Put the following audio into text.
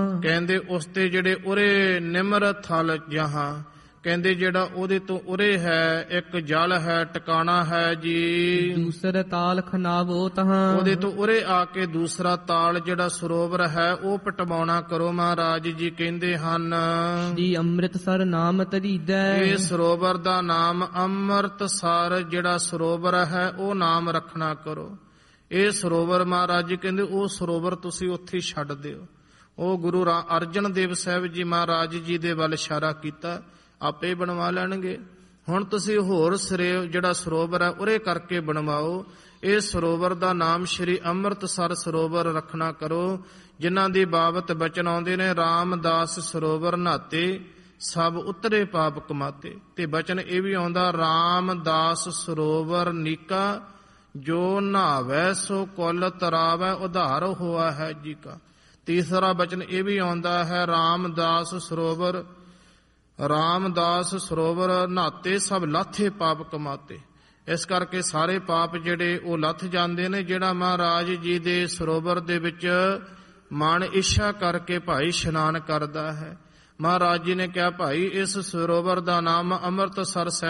ਕਹਿੰਦੇ ਉਸ ਤੇ ਜਿਹੜੇ ਉਰੇ ਨਿਮਰ ਥਲ ਜਹਾਂ, ਕਹਿੰਦੇ ਜਿਹੜਾ ਉਹਦੇ ਤੋਂ ਉਰੇ ਹੈ ਇੱਕ ਜਲ ਹੈ, ਟਿਕਾਣਾ ਹੈ ਜੀ। ਦੂਸਰ ਤਾਲ ਖਨਾਵੋ ਤਹਾਂ, ਉਹਦੇ ਤੋਂ ਉਰੇ ਆ ਕੇ ਦੂਸਰਾ ਤਾਲ ਜਿਹੜਾ ਸਰੋਵਰ ਹੈ ਉਹ ਪਟਵਾਉਣਾ ਕਰੋ। ਮਹਾਰਾਜ ਜੀ ਕਹਿੰਦੇ ਹਨ ਸ੍ਰੀ ਅੰਮ੍ਰਿਤਸਰ ਨਾਮ ਤਰੀਦੈ, ਇਹ ਸਰੋਵਰ ਦਾ ਨਾਮ ਅੰਮ੍ਰਿਤਸਰ ਜਿਹੜਾ ਸਰੋਵਰ ਹੈ ਉਹ ਨਾਮ ਰੱਖਣਾ ਕਰੋ। ਇਹ ਸਰੋਵਰ ਮਹਾਰਾਜ ਜੀ ਕਹਿੰਦੇ ਉਹ ਸਰੋਵਰ ਤੁਸੀਂ ਉੱਥੇ ਹੀ ਛੱਡ ਦਿਓ। ਉਹ ਗੁਰੂ ਅਰਜਨ ਦੇਵ ਸਾਹਿਬ ਜੀ ਮਹਾਰਾਜ ਜੀ ਦੇ ਵੱਲ ਇਸ਼ਾਰਾ ਕੀਤਾ, ਆਪੇ ਬਣਵਾ ਲੈਣਗੇ। ਹੁਣ ਤੁਸੀਂ ਹੋਰ ਜਿਹੜਾ ਸਰੋਵਰ ਹੈ ਉਰੇ ਕਰਕੇ ਬਣਵਾਓ। ਇਹ ਸਰੋਵਰ ਦਾ ਨਾਮ ਸ਼੍ਰੀ ਅੰਮ੍ਰਿਤਸਰ ਸਰੋਵਰ ਰੱਖਣਾ ਕਰੋ। ਜਿਨ੍ਹਾਂ ਦੀ ਬਾਬਤ ਬਚਨ ਆਉਂਦੇ ਨੇ, ਰਾਮਦਾਸ ਸਰੋਵਰ ਨਹਾਤੇ ਸਭ ਉਤਰੇ ਪਾਪ ਕਮਾਤੇ। ਤੇ ਬਚਨ ਇਹ ਵੀ ਆਉਂਦਾ, ਰਾਮਦਾਸ ਸਰੋਵਰ ਨੀਕਾ ਜੋ ਨਹਾਵੈ ਸੋ ਕੁਲ ਤਰਾਵੈ ਉਧਾਰ ਹੋਆ ਹੈ ਜੀ ਕਾ। ਤੀਸਰਾ ਬਚਨ ਇਹ ਵੀ ਆਉਂਦਾ ਹੈ, ਰਾਮਦਾਸ ਸਰੋਵਰ ਨਹਾਤੇ ਸਭ ਲਾਥੇ ਪਾਪ ਕਮਾਤੇ। ਇਸ ਕਰਕੇ ਸਾਰੇ ਪਾਪ ਜਿਹੜੇ ਉਹ ਲੱਥ ਜਾਂਦੇ ਨੇ। ਜਿਹੜਾ ਮਹਾਰਾਜ ਜੀ ਦੇ ਸਰੋਵਰ ਦੇ ਵਿੱਚ ਮਨ ਇੱਛਾ ਕਰਕੇ ਭਾਈ ਇਸ਼ਨਾਨ ਕਰਦਾ ਹੈ, ਮਹਾਰਾਜ ਜੀ ਨੇ ਕਿਹਾ ਭਾਈ ਇਸ ਸਰੋਵਰ ਦਾ ਨਾਮ ਅੰਮ੍ਰਿਤਸਰ